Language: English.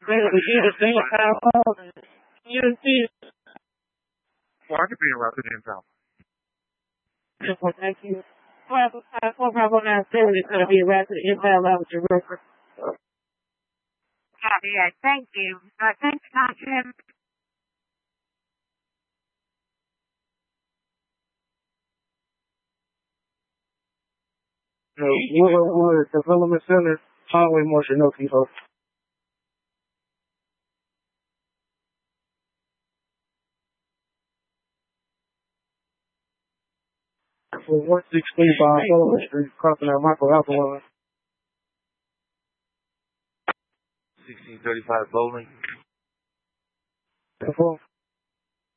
Well, I could be arrested in town. Thank you. Well, 459 is going to be arrested in parallel with your record. Yeah, thank you. Thanks, Jim. Woodward Development Center, Highway Marshal, no people. For 1635 Sullivan Street, crossing out Michael Alpha 1635 Bowling.